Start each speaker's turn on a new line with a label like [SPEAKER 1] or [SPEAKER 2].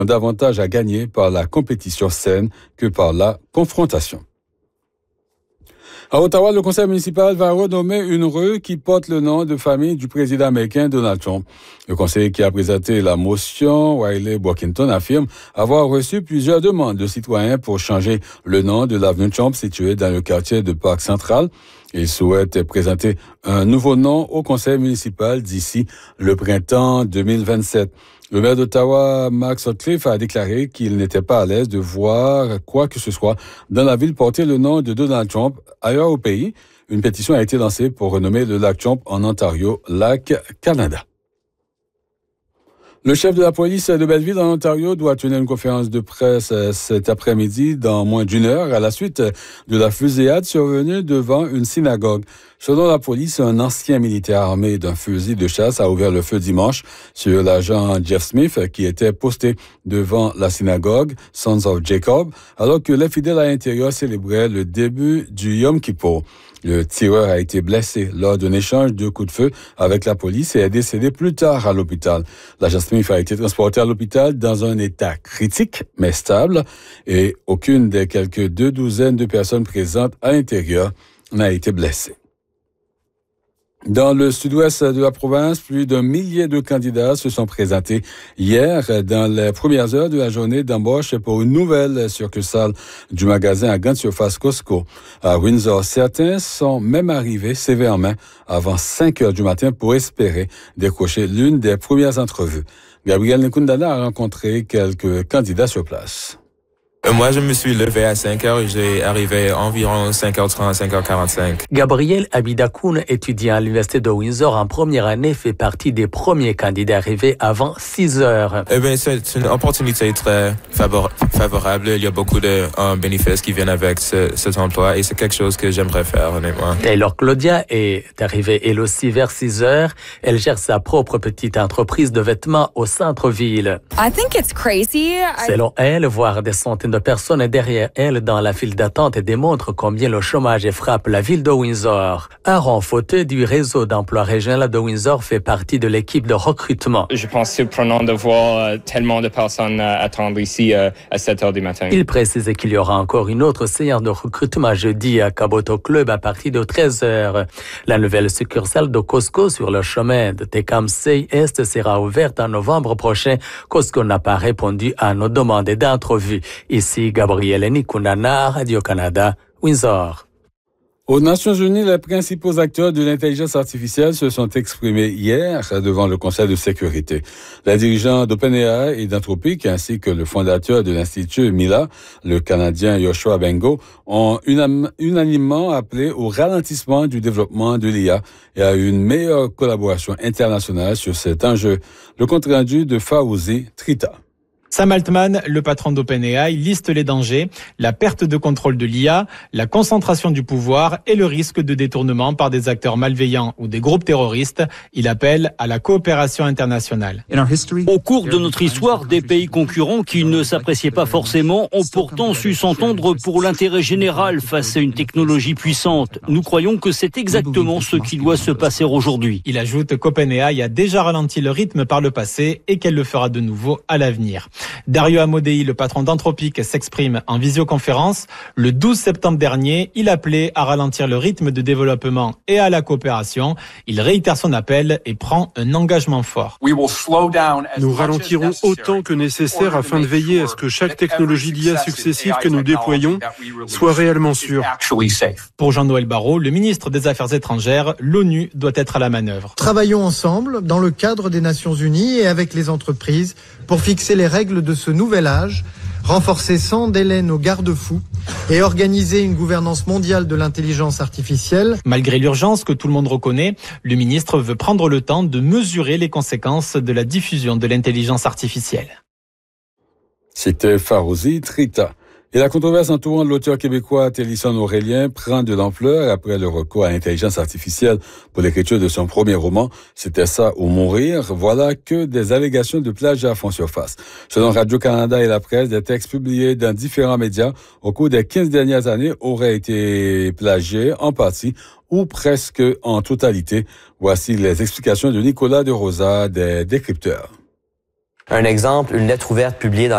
[SPEAKER 1] davantage à gagner par la compétition saine que par la confrontation. À Ottawa, le conseil municipal va renommer une rue qui porte le nom de famille du président américain Donald Trump. Le conseiller qui a présenté la motion, Wiley Brockington, affirme avoir reçu plusieurs demandes de citoyens pour changer le nom de l'avenue Trump située dans le quartier de Parc Central. Il souhaite présenter un nouveau nom au conseil municipal d'ici le printemps 2027. Le maire d'Ottawa, Max Sutcliffe, a déclaré qu'il n'était pas à l'aise de voir quoi que ce soit dans la ville porter le nom de Donald Trump ailleurs au pays. Une pétition a été lancée pour renommer le lac Trump en Ontario, lac Canada. Le chef de la police de Belleville, en Ontario, doit tenir une conférence de presse cet après-midi dans moins d'une heure à la suite de la fusillade survenue devant une synagogue. Selon la police, un ancien militaire armé d'un fusil de chasse a ouvert le feu dimanche sur l'agent Jeff Smith qui était posté devant la synagogue Sons of Jacob alors que les fidèles à l'intérieur célébraient le début du Yom Kippour. Le tireur a été blessé lors d'un échange de coups de feu avec la police et est décédé plus tard à l'hôpital. L'agent Smith a été transporté à l'hôpital dans un état critique mais stable et aucune des quelques 2 douzaines de personnes présentes à l'intérieur n'a été blessée. Dans le sud-ouest de la province, plus d'1 millier de candidats se sont présentés hier dans les premières heures de la journée d'embauche pour une nouvelle succursale du magasin à grande surface Costco. À Windsor, certains sont même arrivés CV en main avant 5 heures du matin pour espérer décrocher l'une des premières entrevues. Gabriel Nkundana a rencontré quelques candidats sur place.
[SPEAKER 2] Moi, je me suis levé à 5 heures et j'ai arrivé environ 5h30, 5h45.
[SPEAKER 3] Gabriel Abidakoun, étudiant à l'université de Windsor en première année, fait partie des premiers candidats arrivés avant 6 heures.
[SPEAKER 2] Eh bien, c'est une opportunité très favorable. Il y a beaucoup de bénéfices qui viennent avec cet emploi et c'est quelque chose que j'aimerais faire, honnêtement.
[SPEAKER 3] Taylor Claudia est arrivée elle aussi vers 6 heures. Elle gère sa propre petite entreprise de vêtements au centre-ville.
[SPEAKER 4] I think it's crazy.
[SPEAKER 3] Selon elle, voir des centaines de personnes derrière elle dans la file d'attente démontre combien le chômage frappe la ville de Windsor. Aaron Fauteux du réseau d'emploi régional de Windsor fait partie de l'équipe de recrutement.
[SPEAKER 5] Je pense surprenant de voir tellement de personnes attendre ici à 7 heures du matin.
[SPEAKER 3] Il précise qu'il y aura encore une autre séance de recrutement jeudi à Caboto Club à partir de 13 heures. La nouvelle succursale de Costco sur le chemin de Tecumseh Est sera ouverte en novembre prochain. Costco n'a pas répondu à nos demandes d'entrevue. Ici Gabriel Nkundana, Radio-Canada, Windsor.
[SPEAKER 1] Aux Nations Unies, les principaux acteurs de l'intelligence artificielle se sont exprimés hier devant le Conseil de sécurité. Les dirigeants d'OpenAI et d'Anthropic, ainsi que le fondateur de l'Institut Mila, le Canadien Yoshua Bengo, ont unanimement appelé au ralentissement du développement de l'IA et à une meilleure collaboration internationale sur cet enjeu. Le compte-rendu de Fawzi Trita.
[SPEAKER 6] Sam Altman, le patron d'OpenAI, liste les dangers, la perte de contrôle de l'IA, la concentration du pouvoir et le risque de détournement par des acteurs malveillants ou des groupes terroristes. Il appelle à la coopération internationale.
[SPEAKER 7] Au cours de notre histoire, des pays concurrents qui ne s'appréciaient pas forcément ont pourtant su s'entendre pour l'intérêt général face à une technologie puissante. Nous croyons que c'est exactement ce qui doit se passer aujourd'hui.
[SPEAKER 6] Il ajoute qu'OpenAI a déjà ralenti le rythme par le passé et qu'elle le fera de nouveau à l'avenir. Dario Amodei, le patron d'Anthropic, s'exprime en visioconférence. Le 12 septembre dernier, il appelait à ralentir le rythme de développement et à la coopération. Il réitère son appel et prend un engagement fort.
[SPEAKER 8] Nous ralentirons autant que nécessaire afin de veiller à ce que chaque technologie d'IA successive que nous déployons soit réellement sûre.
[SPEAKER 6] Pour Jean-Noël Barrot, le ministre des Affaires étrangères, l'ONU doit être à la manœuvre.
[SPEAKER 9] Travaillons ensemble dans le cadre des Nations Unies et avec les entreprises pour fixer les règles de ce nouvel âge, renforcer sans délai nos garde-fous et organiser une gouvernance mondiale de l'intelligence artificielle.
[SPEAKER 6] Malgré l'urgence que tout le monde reconnaît, le ministre veut prendre le temps de mesurer les conséquences de la diffusion de l'intelligence artificielle.
[SPEAKER 1] C'était Fawzi Trita. Et la controverse entourant l'auteur québécois Télisson Aurélien prend de l'ampleur après le recours à l'intelligence artificielle pour l'écriture de son premier roman. C'était ça ou mourir. Voilà que des allégations de plagiat font surface. Selon Radio-Canada et la presse, des textes publiés dans différents médias au cours des 15 dernières années auraient été plagiés en partie ou presque en totalité. Voici les explications de Nicolas de Rosa des décrypteurs.
[SPEAKER 10] Un exemple, une lettre ouverte publiée dans